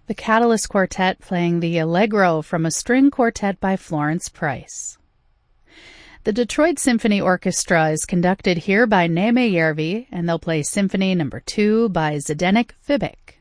The Catalyst Quartet playing the Allegro from a string quartet by Florence Price. The Detroit Symphony Orchestra is conducted here by Neeme Järvi, and they'll play Symphony No. 2 by Zdeněk Fibik.